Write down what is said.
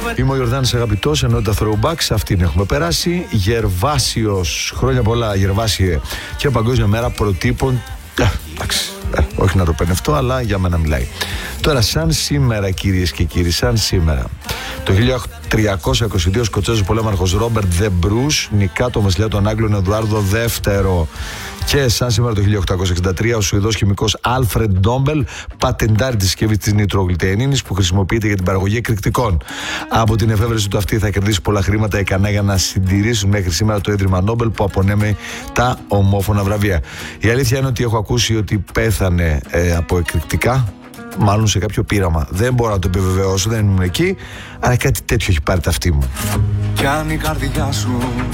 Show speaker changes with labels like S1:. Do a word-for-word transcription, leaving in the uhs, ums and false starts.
S1: Είμαι ο Ιορδάνης Αγαπητός, ενώ τα throwbacks αυτήν έχουμε περάσει. Γερβάσιος, χρόνια πολλά Γερβάσιε, και Παγκόσμια Μέρα Προτύπων. Ε, εντάξει, ε, όχι να το πενευτώ, αλλά για μένα μιλάει. Τώρα, σαν σήμερα, κυρίες και κύριοι, σαν σήμερα, το χίλια τριακόσια είκοσι δύο ο Σκοτσέζος πολέμαρχος Ρόμπερτ Δε Μπρούς νικά το βασιλιά των Άγγλων Εδουάρδο Δεύτερο. Και σαν σήμερα το χίλια οκτακόσια εξήντα τρία ο Σουηδός χημικός Άλφρεντ Ντόμπελ πατεντάρει τη συσκευή της νητρογλυτεϊνίνης που χρησιμοποιείται για την παραγωγή εκρηκτικών. Από την εφεύρεση του αυτή θα κερδίσει πολλά χρήματα ικανά για να συντηρήσουν μέχρι σήμερα το Ίδρυμα Νόμπελ που απονέμει τα ομόφωνα βραβεία. Η αλήθεια είναι ότι έχω ακούσει ότι πέθανε ε, από εκρηκτικά, μάλλον σε κάποιο πείραμα. Δεν μπορώ να το επιβεβαιώσω, δεν ήμουν εκεί, αλλά κάτι τέτοιο έχει πάρει ταυτή μου.
S2: Κι αν η καρδιά σου